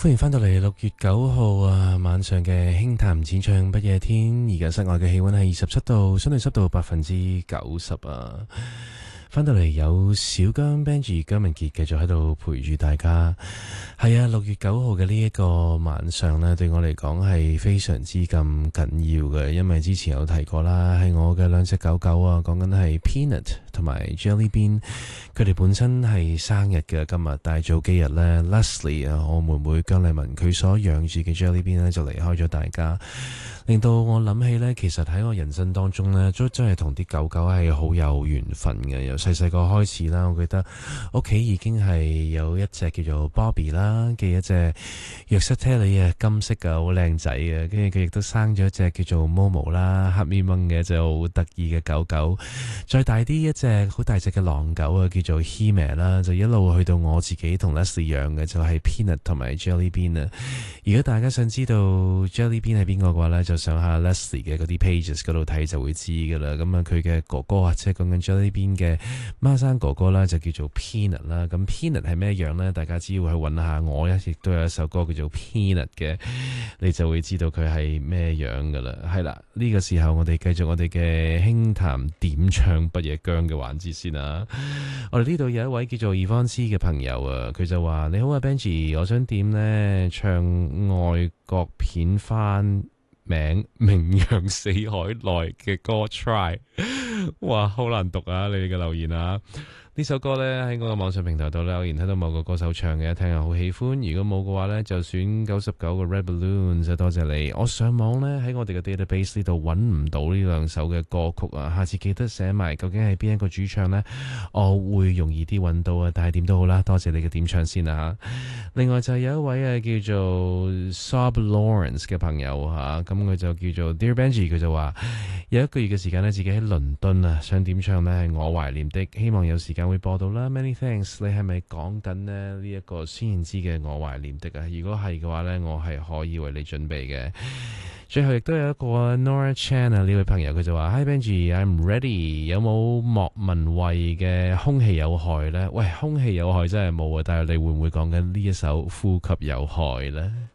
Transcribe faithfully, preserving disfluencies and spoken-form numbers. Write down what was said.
歡迎返到嚟六月九號啊晚上嘅輕談淺唱不夜天，而家室外嘅氣溫係二十七度，相對濕度百分之九十啊。返到嚟有小姜 Benji 姜文傑繼續喺度陪住大家。係啊，六月九號嘅呢一個晚上呢，對我嚟講係非常之咁緊要嘅，因為之前有提過啦，係我嘅兩隻狗狗啊，講緊係 Peanut 同埋 Jelly Bean，佢哋本身係生日嘅今日，但係早幾日呢 Leslie 啊，我妹妹姜麗文佢所養住嘅 Jelly Bean 呢，就離開咗大家，令到我諗起呢，其實喺我人生當中呢，都真係同啲狗狗係好有緣分嘅。由細細個開始啦，我記得屋企已經係有一隻叫做 Bobby 啦嘅一隻約瑟車里啊，金色嘅好靚仔嘅，跟住佢亦都生咗一隻叫做 Momo 啦，黑咪掹嘅一隻好得意嘅狗狗。再大啲一隻好大隻嘅狼狗啊，叫做 Hime 啦，就一路去到我自己同 Leslie 養嘅就係 Peanut 同埋 Jelly Bean 啊。如果大家想知道 Jelly Bean 係邊個嘅話呢，就上下 Leslie 嘅嗰啲 pages 嗰度睇就會知噶啦。咁啊，佢嘅哥哥啊，即係講緊 Jelly Bean 嘅孖生哥哥啦，就叫做 Peanut 啦。咁 Peanut 係咩樣呢？大家只要去揾下，我一亦都有一首歌叫做 Peanut 嘅，你就會知道佢係咩樣噶啦。係啦，呢、這個時候我哋繼續我哋嘅輕談點唱不夜薑嘅環節先啦。我哋呢度有一位叫做 Evans 嘅朋友啊，佢就話：你好啊 Benji， 我想點呢？唱外國片翻名名揚四海內嘅歌 Try。哇，好難讀啊！你哋嘅留言啊，呢首歌呢，喺我嘅網上平台度呢，偶然睇到某個歌手唱嘅，一聽又好喜歡。如果冇嘅話呢，就選九十九個 Red Balloons，就多謝你。我上網呢，喺我哋嘅 database 呢度揾唔到呢兩首嘅歌曲啊，下次記得寫埋究竟係邊一個主唱呢，我會容易啲揾到啊。但係點都好啦，多謝你嘅點唱先啊。另外就有一位啊叫做 Sob Lawrence 嘅朋友吓，咁佢就叫做 Dear Benji， 佢就話有一個月嘅時間呢，自己喺倫敦啊，想點唱呢？係我懷念的，希望有時間會播到啦。Many thanks， 你係咪講緊呢呢一個孫燕姿嘅我懷念的啊？如果係嘅話呢，我係可以為你準備嘅。最後亦都有一個 Nora Chan 啊，呢位朋友佢就話 Hi Benji，I'm ready。有冇莫文蔚嘅空氣有害呢？喂，空氣有害真係冇啊，但係你會唔會講緊呢一首呼吸有害呢？